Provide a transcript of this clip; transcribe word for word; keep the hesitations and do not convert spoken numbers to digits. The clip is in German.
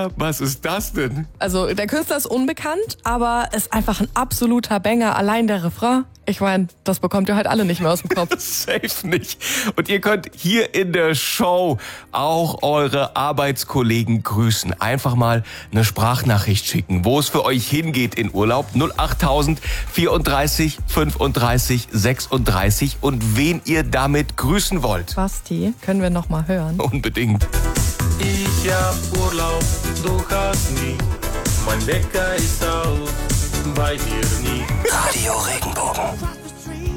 Was ist das denn? Also der Künstler ist unbekannt, aber ist einfach ein absoluter Banger. Allein der Refrain, ich meine, das bekommt ihr halt alle nicht mehr aus dem Kopf. Safe nicht. Und ihr könnt hier in der Show auch eure Arbeitskollegen grüßen. Einfach mal eine Sprachnachricht schicken, wo es für euch hingeht in Urlaub. null achttausend vierunddreißig fünfunddreißig sechsunddreißig und wen ihr damit grüßen wollt. Basti, können wir noch mal hören? Unbedingt. Ich hab Urlaub, du hast nie. Mein Wecker ist aus, bei dir nie. Radio Regenbogen.